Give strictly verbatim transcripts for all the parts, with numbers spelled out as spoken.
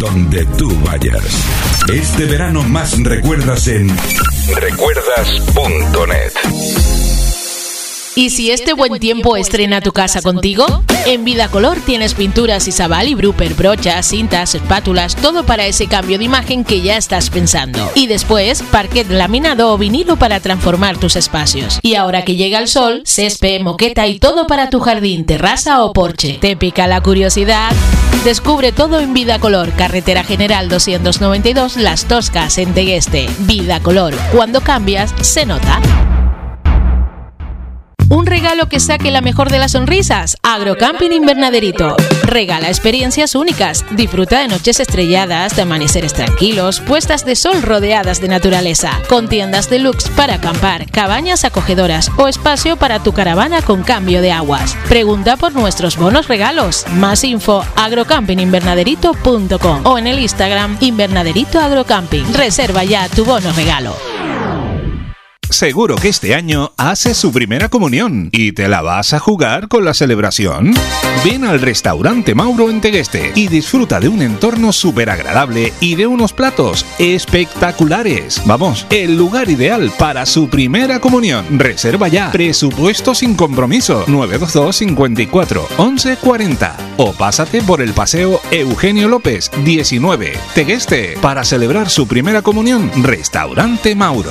donde tú vayas. Este verano más recuerdas en recuerdas punto net. ¿Y si este buen tiempo estrena tu casa contigo? En Vidacolor tienes pinturas Isabal y Brupper, brochas, cintas, espátulas, todo para ese cambio de imagen que ya estás pensando. Y después, parquet laminado o vinilo para transformar tus espacios. Y ahora que llega el sol, césped, moqueta y todo para tu jardín, terraza o porche. ¿Te pica la curiosidad? Descubre todo en Vidacolor, carretera general doscientos noventa y dos, Las Toscas, en Tegueste. Vidacolor, cuando cambias, se nota. Un regalo que saque la mejor de las sonrisas. Agrocamping Invernaderito. Regala experiencias únicas. Disfruta de noches estrelladas, de amaneceres tranquilos, puestas de sol rodeadas de naturaleza, con tiendas deluxe para acampar, cabañas acogedoras o espacio para tu caravana con cambio de aguas. Pregunta por nuestros bonos regalos. Más info agrocamping invernaderito punto com o en el Instagram Invernaderito Agrocamping. Reserva ya tu bono regalo. Seguro que este año haces su primera comunión y te la vas a jugar con la celebración. Ven al restaurante Mauro en Tegueste y disfruta de un entorno súper agradable y de unos platos espectaculares. Vamos, el lugar ideal para su primera comunión. Reserva ya. Presupuesto sin compromiso. nueve dos dos, cincuenta y cuatro, once cuarenta o pásate por el Paseo Eugenio López diecinueve, Tegueste, para celebrar su primera comunión. Restaurante Mauro.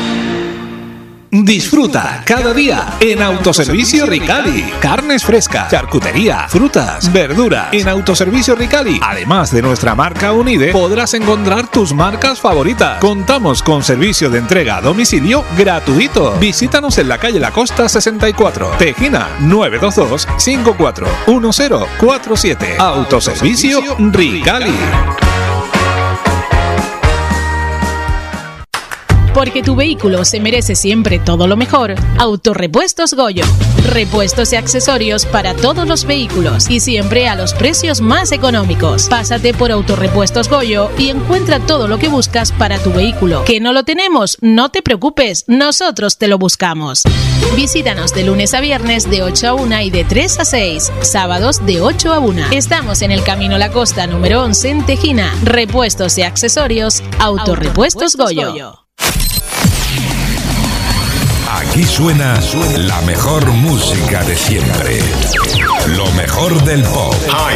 Disfruta cada día en Autoservicio Ricali. Carnes frescas, charcutería, frutas, verdura. En Autoservicio Ricali, además de nuestra marca Unide, podrás encontrar tus marcas favoritas. Contamos con servicio de entrega a domicilio gratuito. Visítanos en la calle La Costa sesenta y cuatro, Tejina, nueve dos dos, cinco cuatro uno cero cuatro siete. Autoservicio Ricali. Porque tu vehículo se merece siempre todo lo mejor. Autorepuestos Goyo. Repuestos y accesorios para todos los vehículos y siempre a los precios más económicos. Pásate por Autorepuestos Goyo y encuentra todo lo que buscas para tu vehículo. ¿Que no lo tenemos? No te preocupes, nosotros te lo buscamos. Visítanos de lunes a viernes de ocho a una y de tres a seis. Sábados de ocho a una. Estamos en el Camino La Costa número once en Tejina. Repuestos y accesorios. Autorepuestos Goyo. Aquí suena, suena la mejor música de siempre. Lo mejor del pop. Hi,